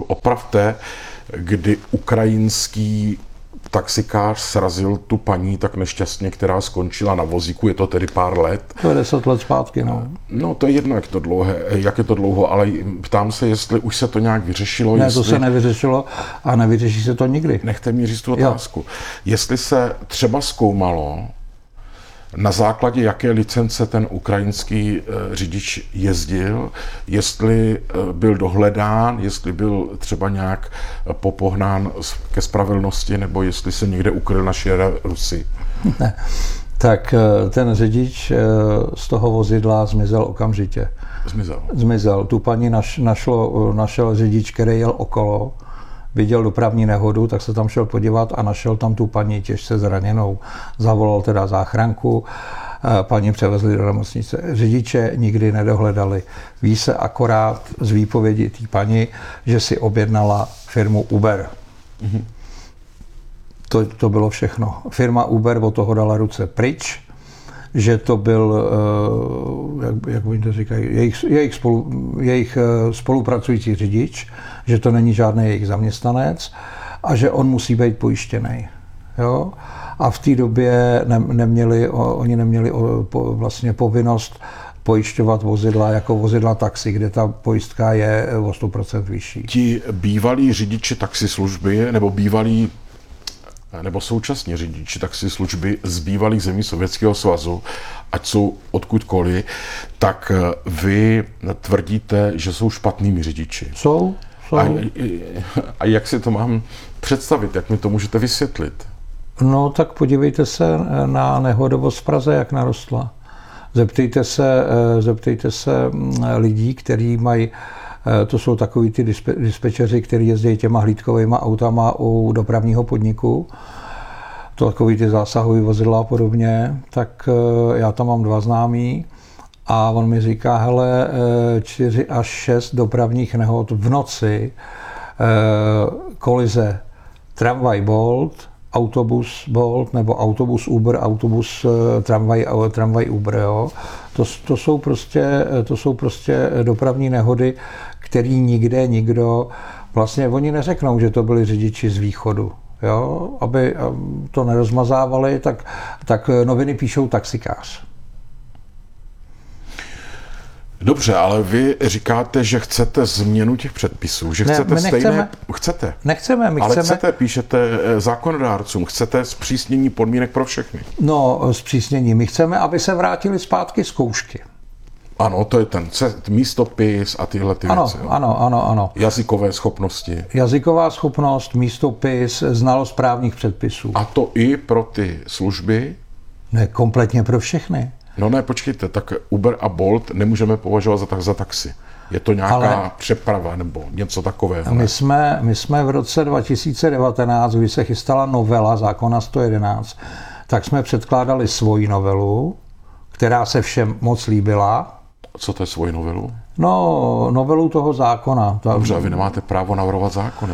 opravte, kdy ukrajinský taxikář srazil tu paní tak nešťastně, která skončila na vozíku, je to tedy pár let. To je 10 let zpátky, no. No to je jedno, jak je to dlouho, ale ptám se, jestli už se to nějak vyřešilo. Ne, to se nevyřešilo a nevyřeší se to nikdy. Nechte mi říct tu otázku. Jestli se třeba zkoumalo, na základě jaké licence ten ukrajinský řidič jezdil, jestli byl dohledán, jestli byl třeba nějak popohnán ke spravedlnosti, nebo jestli se někde ukryl na širé Rusy. Ne. Tak ten řidič z toho vozidla zmizel okamžitě. Zmizel. Tu paní našel řidič, který jel okolo, viděl dopravní nehodu, tak se tam šel podívat a našel tam tu paní těžce zraněnou. Zavolal teda záchranku, paní převezli do nemocnice. Řidiče nikdy nedohledali. Ví se akorát z výpovědi té paní, že si objednala firmu Uber. Mm-hmm. To bylo všechno. Firma Uber od toho dala ruce pryč, že to byl, jak oni to říkají, jejich spolupracující řidič, že to není žádný jejich zaměstnanec a že on musí být pojištěný. Jo? A v té době oni neměli vlastně povinnost pojišťovat vozidla jako vozidla taxi, kde ta pojistka je o 100% vyšší. Ti bývalí řidiči taxislužby nebo současní řidiči taxislužby z bývalých zemí Sovětského svazu, ať jsou odkudkoliv, tak vy tvrdíte, že jsou špatnými řidiči. Jsou. A jak si to mám představit? Jak mi to můžete vysvětlit? No tak podívejte se na nehodovost v Praze, jak narostla. Zeptejte se lidí, kteří mají, to jsou takový ty dispečeři, kteří jezdí těma hlídkovýma autama u dopravního podniku, to takový ty zásahový vozidla a podobně, tak já tam mám 2 známí a on mi říká, hele, 4 až 6 dopravních nehod v noci, kolize tramvaj Bolt, autobus Bolt nebo autobus Uber, autobus tramvaj Uber, jo. To jsou prostě dopravní nehody, který nikdo, vlastně oni neřeknou, že to byli řidiči z východu, jo, aby to nerozmazávali, tak noviny píšou taxikář. Dobře, ale vy říkáte, že chcete změnu těch předpisů, že chcete stejné... Chcete. Nechceme, ale chcete, píšete zákonodárcům, chcete zpřísnění podmínek pro všechny. No, zpřísnění. My chceme, aby se vrátili zpátky zkoušky. Ano, to je ten místopis a tyhle ty věci. Ano. Jazykové schopnosti. Jazyková schopnost, místopis, znalost právních předpisů. A to i pro ty služby? Ne, kompletně pro všechny. No ne, počkejte, tak Uber a Bolt nemůžeme považovat za taxi. Je to nějaká přeprava nebo něco takového. My jsme v roce 2019, kdy se chystala novela zákona 111, tak jsme předkládali svoji novelu, která se všem moc líbila. Co to je svoji novelu? No, novelu toho zákona. Dobře, a vy nemáte právo navrhovat zákony.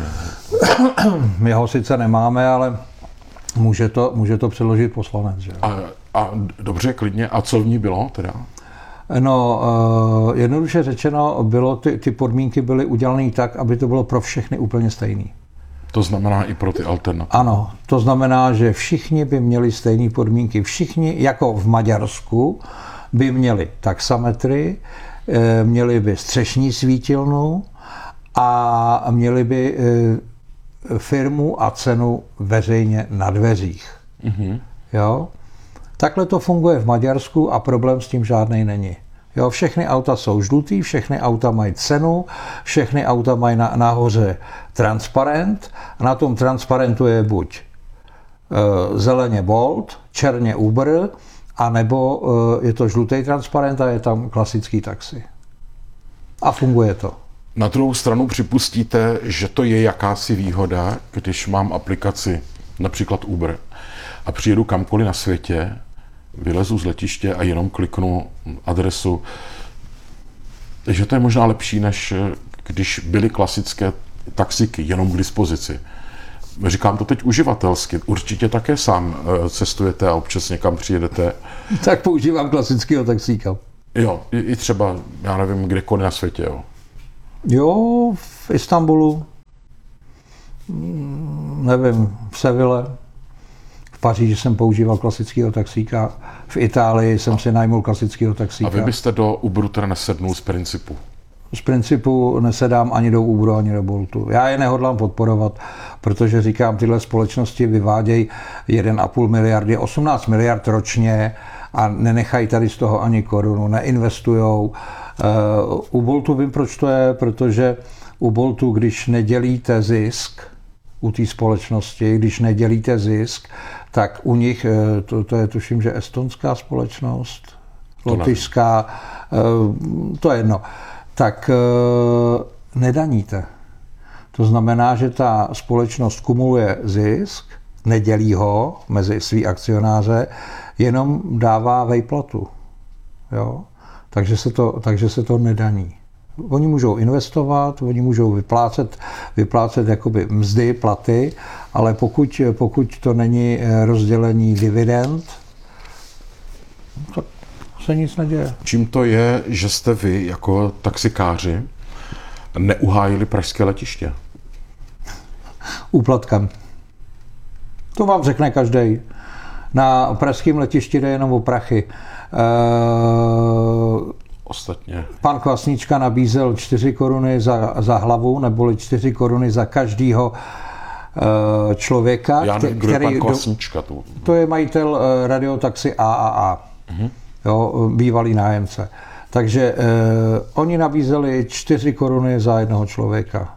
My ho sice nemáme, ale může to předložit poslanec. Že? A dobře, klidně. A co v ní bylo teda? No, jednoduše řečeno, ty podmínky byly udělané tak, aby to bylo pro všechny úplně stejný. To znamená i pro ty alternativy. Ano, to znamená, že všichni by měli stejné podmínky. Všichni, jako v Maďarsku, by měli taxametry, měli by střešní svítilnu a měli by firmu a cenu veřejně na dveřích. Mm-hmm. Jo? Takhle to funguje v Maďarsku a problém s tím žádnej není. Jo, všechny auta jsou žlutý, všechny auta mají cenu, všechny auta mají nahoře transparent a na tom transparentu je buď zeleně Bolt, černě Uber, anebo je to žlutý transparent a je tam klasický taxi. A funguje to. Na druhou stranu připustíte, že to je jakási výhoda, když mám aplikaci, například Uber, a přijedu kamkoliv na světě, vylezu z letiště a jenom kliknu adresu, že to je možná lepší, než když byly klasické taxiky jenom k dispozici. Říkám to teď uživatelsky. Určitě také sám cestujete a občas někam přijedete. Tak používám klasického taxíka. Jo, i třeba, já nevím, kdekoliv na světě, jo. Jo, v Istanbulu. nevím, v Seville, v Paříži jsem používal klasického taxíka, v Itálii jsem si najmul klasického taxíka. A vy byste do Uberu teda nesednul z principu? Z principu nesedám ani do Uberu, ani do Boltu. Já je nehodlám podporovat, protože říkám, tyhle společnosti vyvádějí 1,5 miliardy, 18 miliard ročně a nenechají tady z toho ani korunu, neinvestujou. U Boltu vím, proč to je, protože u Boltu, když nedělíte zisk, u té společnosti, když nedělíte zisk, tak u nich, to je tuším, že estonská společnost, lotyšská, to je jedno, tak nedaníte. To znamená, že ta společnost kumuluje zisk, nedělí ho mezi svý akcionáře, jenom dává vejplatu. Jo? Takže se to nedaní. Oni můžou investovat, oni můžou vyplácet jakoby mzdy, platy, ale pokud to není rozdělení dividend, tak se nic neděje. Čím to je, že jste vy jako taxikáři neuhájili pražské letiště? Úplatkem. To vám řekne každý. Na pražském letišti jde jenom o prachy. Ostatně. Pan Kvasnička nabízel 4 koruny za hlavu, neboli 4 koruny za každýho člověka. Já nevím, kdo je pan Kvasnička. To je majitel radiotaxi AAA. Jo, bývalý nájemce. Takže oni nabízeli 4 koruny za jednoho člověka.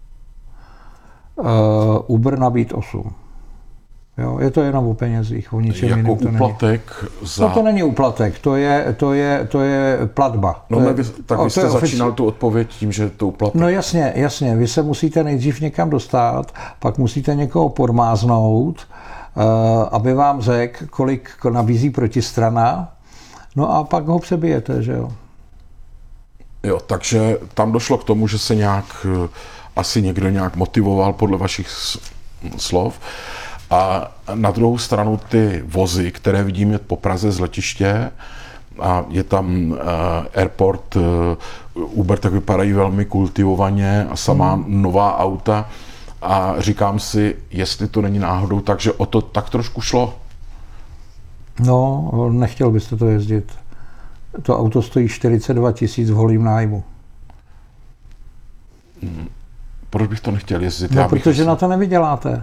Uber nabít 8. Jo, je to jenom o penězích, o ničem jako jiným to úplatek není. za... No to není úplatek, to je platba. No, vy jste začínal tu odpověď tím, že to úplatek. No jasně, vy se musíte nejdřív někam dostat, pak musíte někoho podmáznout, aby vám řekl, kolik nabízí protistrana, no a pak ho přebijete, že jo. Jo, takže tam došlo k tomu, že se asi někdo nějak motivoval podle vašich slov. A na druhou stranu ty vozy, které vidíme po Praze z letiště, a je tam airport, Uber, tak vypadají velmi kultivovaně a samá nová auta. A říkám si, jestli to není náhodou tak, že o to tak trošku šlo. No, nechtěl byste to jezdit. To auto stojí 42 000 v holým nájmu. Proč bych to nechtěl jezdit? No, protože na to nevyděláte.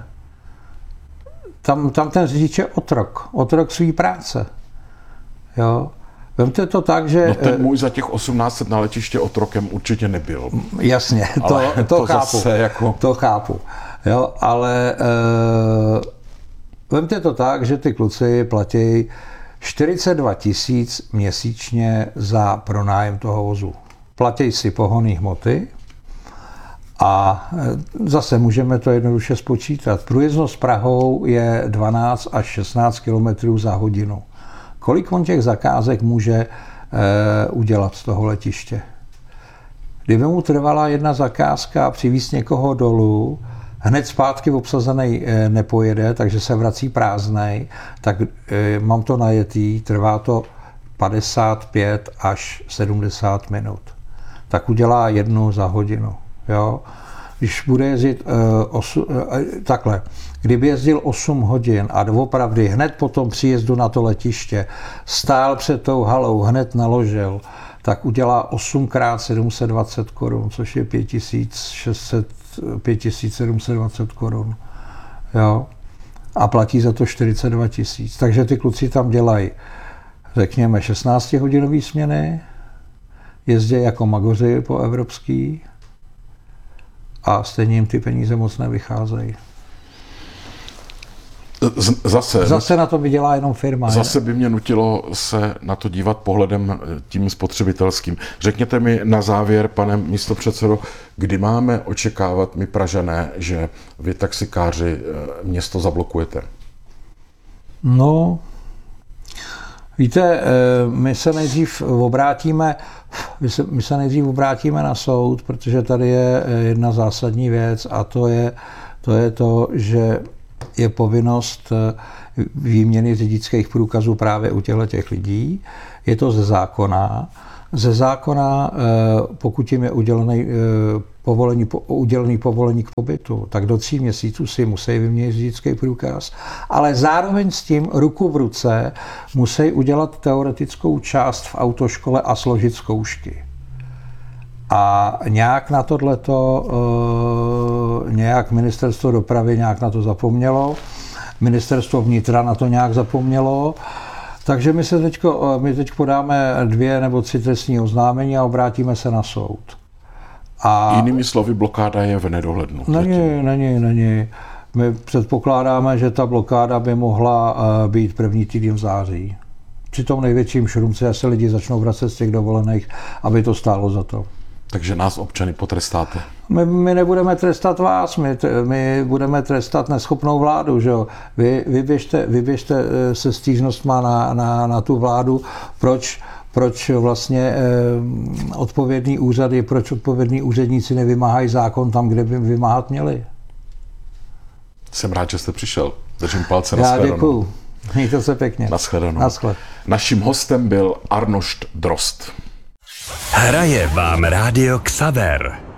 Tam ten řidič je otrok svý práce. Jo. Vemte to tak, že... No ten můj za těch 1800 na letiště otrokem určitě nebyl. Jasně, to chápu. To chápu. Jo, ale vemte to tak, že ty kluci platí 42 000 měsíčně za pronájem toho vozu. Platí si pohonné hmoty, a zase můžeme to jednoduše spočítat. Průjezdnost Prahou je 12 až 16 km za hodinu. Kolik on těch zakázek může udělat z toho letiště? Kdyby mu trvala jedna zakázka přivízt někoho dolů, hned zpátky obsazený nepojede, takže se vrací prázdnej, tak mám to najetý, trvá to 55 až 70 minut. Tak udělá jednu za hodinu. Jo? Když bude jezdit takhle, kdyby jezdil 8 hodin a doopravdy hned po tom příjezdu na to letiště stál před tou halou, hned naložil, tak udělá 8x 720 korun, což je 5720 korun. Jo? A platí za to 42 000. Takže ty kluci tam dělají, řekněme, 16-hodinové směny, jezdí jako magoři po evropský, a stejně jim ty peníze moc nevycházejí. Zase na to vydělá jenom firma. Zase by mě nutilo se na to dívat pohledem tím spotřebitelským. Řekněte mi na závěr, pane místopředsedo, kdy máme očekávat my Pražané, že vy taxikáři město zablokujete? No, víte, my se nejdřív obrátíme na soud, protože tady je jedna zásadní věc a to je to, že je povinnost výměny řidičských průkazů právě u těch lidí. Je to ze zákona. Ze zákona, pokud jim je udělený udělený povolení k pobytu, tak do 3 měsíců si musí vyměnit řidičský průkaz, ale zároveň s tím ruku v ruce musí udělat teoretickou část v autoškole a složit zkoušky. A nějak na tohleto, nějak ministerstvo dopravy nějak na to zapomnělo, ministerstvo vnitra na to nějak zapomnělo, takže my teď podáme 2 nebo 3 trestní oznámení a obrátíme se na soud. A jinými slovy, blokáda je v nedohlednu. Není. My předpokládáme, že ta blokáda by mohla být první týden v září. Při tom největším šrumce se lidi začnou vracet z těch dovolených, aby to stálo za to. Takže nás občany potrestáte? My nebudeme trestat vás, my budeme trestat neschopnou vládu. Že jo? Vy běžte se stížnostma na tu vládu, proč vlastně odpovědný úřady, proč odpovědní úředníci nevymáhají zákon tam, kde by vymáhat měli. Jsem rád, že jste přišel. Držím palce na shledanou. Já děkuju. Mějte se pěkně. Naschledanou. Naschle. Naším hostem byl Arnošt Drozd. Hraje vám Rádio Xaver.